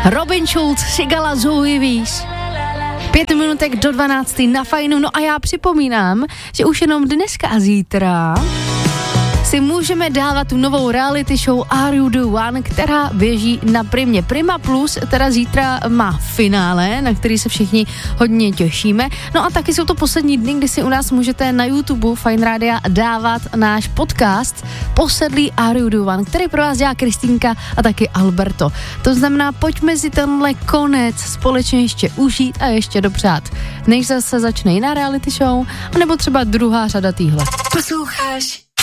Robin Schulz, Sigala, Zoe Wies. 5 minutek do 12 na Fajnu. No a já připomínám, že už jenom dneska a zítra si můžeme dávat tu novou reality show Are You The One, která běží na Primě. Prima Plus teda zítra má finále, na který se všichni hodně těšíme. No a taky jsou to poslední dny, kdy si u nás můžete na YouTube Fajn Rádia dávat náš podcast Posedlý Are You The One, který pro vás dělá Kristýnka a taky Alberto. To znamená, pojďme si tenhle konec společně ještě užít a ještě dopřát, než zase začne jiná reality show, anebo třeba druhá řada týhle. Posloucháš